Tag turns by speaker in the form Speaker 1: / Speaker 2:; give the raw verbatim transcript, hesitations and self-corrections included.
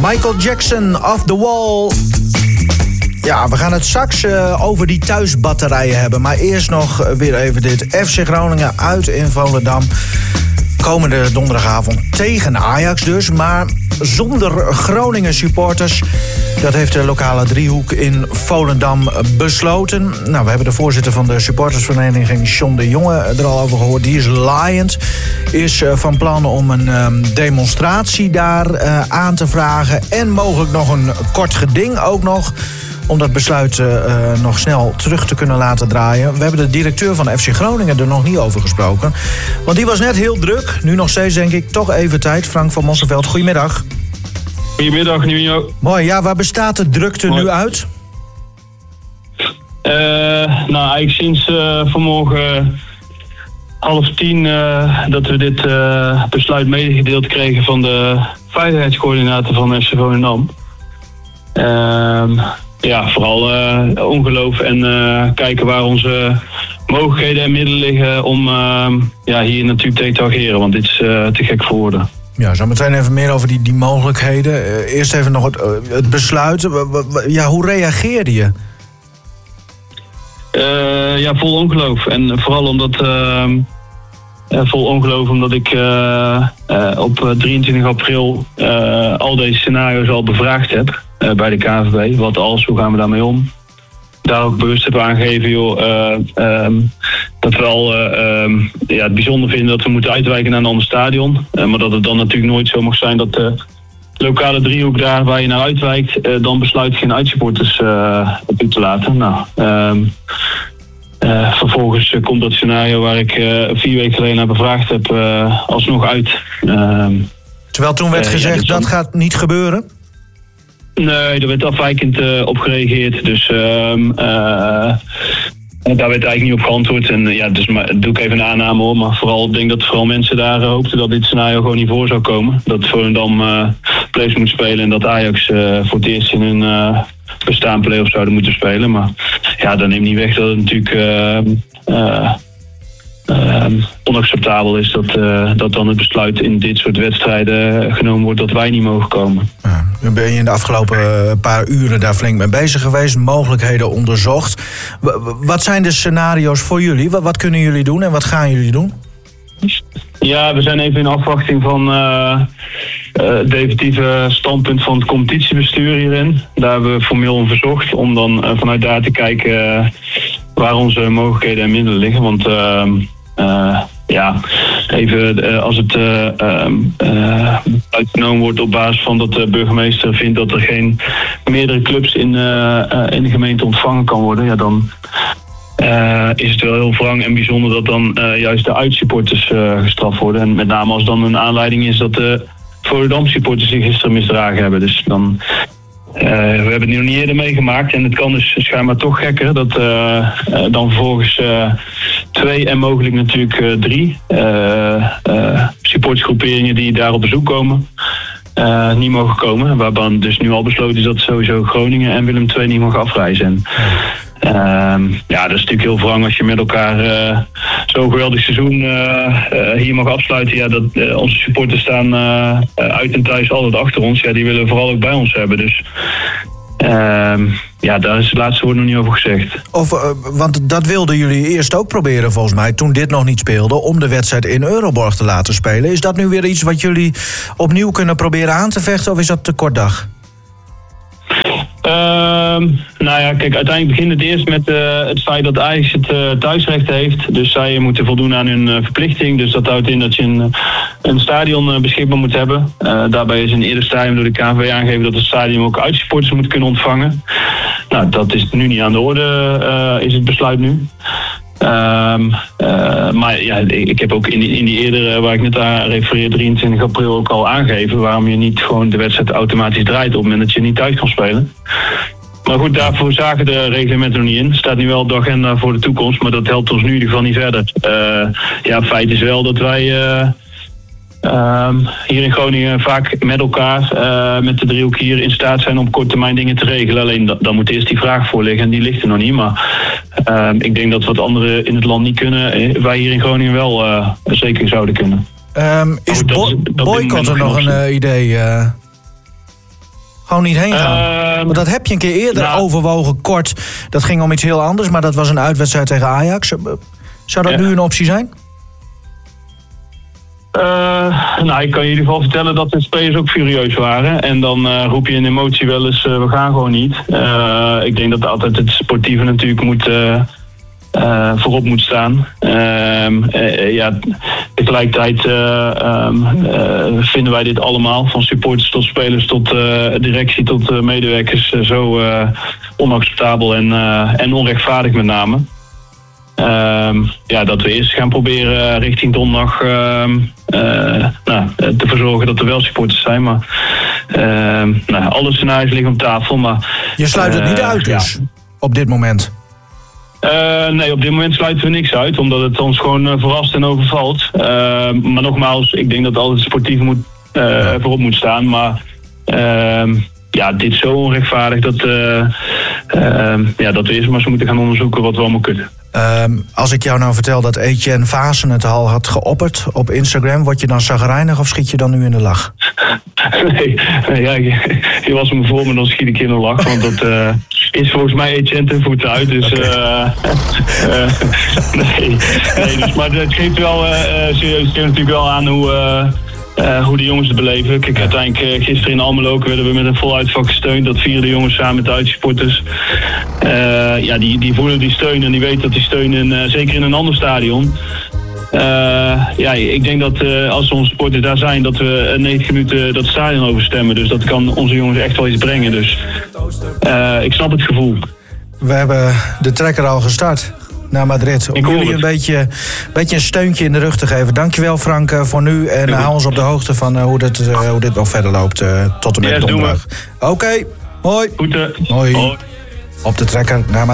Speaker 1: Michael Jackson, Off the Wall. Ja, we gaan het straks uh, over die thuisbatterijen hebben. Maar eerst nog weer even dit. F C Groningen uit in Volendam. Komende donderdagavond tegen Ajax dus. Maar zonder Groningen supporters. Dat heeft de lokale driehoek in Volendam besloten. Nou, we hebben de voorzitter van de supportersvereniging, John de Jonge, er al over gehoord. Die is laaiend. Is uh, van plan om een um, demonstratie daar uh, aan te vragen. En mogelijk nog een kort geding ook nog. Om dat besluit uh, nog snel terug te kunnen laten draaien. We hebben de directeur van F C Groningen er nog niet over gesproken. Want die was net heel druk. Nu nog steeds denk ik toch even tijd. Frank van Mosselveld, goedemiddag.
Speaker 2: Goedemiddag, Nino.
Speaker 1: Mooi, ja, waar bestaat de drukte Mooi. nu uit?
Speaker 2: Uh, nou, eigenlijk sinds uh, vanmorgen half tien uh, dat we dit uh, besluit medegedeeld kregen van de veiligheidscoördinator van F C Volendam. Uh, ja, vooral uh, ongeloof en uh, kijken waar onze mogelijkheden en middelen liggen om uh, ja, hier natuurlijk tegen te ageren, want dit is uh, te gek voor woorden.
Speaker 1: Ja, zo meteen even meer over die, die mogelijkheden. Uh, eerst even nog het, uh, het besluit. Ja, hoe reageerde je?
Speaker 2: Uh, ja, vol ongeloof. En vooral omdat... Uh, uh, vol ongeloof omdat ik uh, uh, op drieëntwintig april uh, al deze scenario's al bevraagd heb uh, bij de K N V B. Wat als, hoe gaan we daarmee om? Daar ook bewust heb aangegeven, joh, uh, um, dat we al uh, um, ja, het bijzonder vinden dat we moeten uitwijken naar een ander stadion. Uh, maar dat het dan natuurlijk nooit zo mag zijn dat de lokale driehoek daar waar je naar uitwijkt, uh, dan besluit geen uitsupporters uh, op u te laten. Nou, um, uh, vervolgens uh, komt dat scenario waar ik uh, vier weken geleden naar bevraagd heb, uh, alsnog uit. Uh,
Speaker 1: Terwijl toen werd uh, gezegd, ja, dat dan... gaat niet gebeuren?
Speaker 2: Nee, er werd afwijkend uh, op gereageerd. Dus uh, uh, daar werd eigenlijk niet op geantwoord. En uh, ja, dus maar, doe ik even een aanname hoor. Maar vooral, ik denk dat vooral mensen daar uh, hoopten dat dit scenario gewoon niet voor zou komen. Dat Volendam uh, playoffs moet spelen en dat Ajax uh, voor het eerst in hun uh, bestaan playoffs zouden moeten spelen. Maar ja, dat neemt niet weg dat het natuurlijk uh, uh, uh, onacceptabel is dat, uh, dat dan het besluit in dit soort wedstrijden genomen wordt dat wij niet mogen komen.
Speaker 1: Ja. Nu ben je in de afgelopen paar uren daar flink mee bezig geweest, mogelijkheden onderzocht. Wat zijn de scenario's voor jullie? Wat kunnen jullie doen en wat gaan jullie doen?
Speaker 2: Ja, we zijn even in afwachting van uh, uh, het definitieve standpunt van het competitiebestuur hierin. Daar hebben we formeel om verzocht om dan uh, vanuit daar te kijken uh, waar onze mogelijkheden en middelen liggen. Want uh, uh, ja, even uh, als het uh, uh, uitgenomen wordt op basis van dat de burgemeester vindt dat er geen meerdere clubs in, uh, uh, in de gemeente ontvangen kan worden, ja, dan uh, is het wel heel wrang en bijzonder dat dan uh, juist de uitsupporters uh, gestraft worden. En met name als dan een aanleiding is dat de Volendam supporters zich gisteren misdragen hebben. Dus dan... Uh, we hebben het nu nog niet eerder meegemaakt en het kan dus schijnbaar toch gekker dat uh, uh, dan vervolgens uh, twee en mogelijk natuurlijk uh, drie uh, uh, supportersgroeperingen die daar op bezoek komen uh, niet mogen komen. Waarvan dus nu al besloten is dat sowieso Groningen en Willem twee niet mogen afreizen. En, uh, ja, dat is natuurlijk heel wrang als je met elkaar uh, zo'n geweldig seizoen uh, uh, hier mag afsluiten. Ja, dat, uh, onze supporters staan uh, uit en thuis altijd achter ons. Ja, die willen we vooral ook bij ons hebben. Dus uh, ja, daar is het laatste woord nog niet over gezegd.
Speaker 1: Of, uh, want dat wilden jullie eerst ook proberen volgens mij, toen dit nog niet speelde, om de wedstrijd in Euroborg te laten spelen. Is dat nu weer iets wat jullie opnieuw kunnen proberen aan te vechten of is dat te kort dag?
Speaker 2: Uh, nou ja, kijk, uiteindelijk begint het eerst met uh, het feit dat Ajax het uh, thuisrecht heeft. Dus zij moeten voldoen aan hun uh, verplichting. Dus dat houdt in dat je een, een stadion uh, beschikbaar moet hebben. Uh, daarbij is in een eerder stadium door de K N V B aangegeven dat het stadion ook uitsupporters moet kunnen ontvangen. Nou, dat is nu niet aan de orde, uh, is het besluit nu. Um, uh, maar ja, ik heb ook in die, in die eerdere, waar ik net aan refereer, drieëntwintig april ook al aangegeven waarom je niet gewoon de wedstrijd automatisch draait op het moment dat je niet thuis kan spelen. Maar goed, daarvoor zagen de reglementen nog niet in. Er staat nu wel op de agenda voor de toekomst, maar dat helpt ons nu in ieder geval niet verder. Uh, ja, feit is wel dat wij uh, um, hier in Groningen vaak met elkaar, uh, met de driehoek hier in staat zijn om kort termijn dingen te regelen. Alleen da- dan moet eerst die vraag voor liggen en die ligt er nog niet. Maar uh, ik denk dat wat anderen in het land niet kunnen, wij hier in Groningen wel uh, zeker zouden kunnen.
Speaker 1: Um, is bo- boycotten nog een uh, idee? Uh... Gewoon niet heen gaan?
Speaker 2: Uh,
Speaker 1: Want dat heb je een keer eerder nou, overwogen, kort. Dat ging om iets heel anders, maar dat was een uitwedstrijd tegen Ajax. Zou dat ja. nu een optie zijn?
Speaker 2: Uh, nou, ik kan je in ieder geval vertellen dat de spelers ook furieus waren. En dan uh, roep je in emotie wel eens, uh, we gaan gewoon niet. Uh, ik denk dat altijd het sportieve natuurlijk moet, uh, uh, voorop moet staan. Uh, uh, ja, tegelijkertijd uh, um, uh, vinden wij dit allemaal, van supporters tot spelers tot uh, directie tot uh, medewerkers, uh, zo uh, onacceptabel en, uh, en onrechtvaardig met name. Um, ja, dat we eerst gaan proberen uh, richting donderdag uh, uh, nou, te verzorgen dat er wel supporters zijn. Maar uh, nou, alle scenario's liggen op tafel. Maar,
Speaker 1: je sluit het uh, niet uit dus, ja. op dit moment?
Speaker 2: Uh, nee, op dit moment sluiten we niks uit, omdat het ons gewoon uh, verrast en overvalt. Uh, maar nogmaals, ik denk dat altijd sportief moet, uh, ja. voorop moet staan. Maar uh, ja, dit is zo onrechtvaardig dat, uh, uh, ja, dat we eerst maar eens moeten gaan onderzoeken wat we allemaal kunnen.
Speaker 1: Um, als ik jou nou vertel dat Etienne Vaassen het al had geopperd op Instagram, word je dan chagrijnig of schiet je dan nu in de lach?
Speaker 2: Nee, nee ja, je, je was me voor me, dan schiet ik in de lach. Want dat uh, is volgens mij Etienne ten voeten uit. Dus okay. uh, uh, nee, nee dus, maar het geeft wel uh, serieus, het geeft natuurlijk wel aan hoe... Uh, Uh, hoe de jongens het beleven. Kijk, uiteindelijk uh, gisteren in Almelo werden we met een vol uitvak gesteund. Dat vieren de jongens samen met de uitsupporters. Uh, ja, die, die voelen die steun en die weten dat die steun, in, uh, zeker in een ander stadion. Uh, ja, ik denk dat uh, als onze supporters daar zijn, dat we negentig minuten dat stadion overstemmen. Dus dat kan onze jongens echt wel iets brengen. Dus uh, ik snap het gevoel.
Speaker 1: We hebben de trekker al gestart naar Madrid. Om jullie een beetje, beetje een steuntje in de rug te geven. Dankjewel Frank uh, voor nu. En uh, hou ons op de hoogte van uh, hoe, dit, uh, hoe dit nog verder loopt. Uh, tot en met
Speaker 2: yes,
Speaker 1: donderdag. Oké, okay. Hoi.
Speaker 2: Goed, uh.
Speaker 1: Hoi. Hoi. Op de trekker naar Madrid.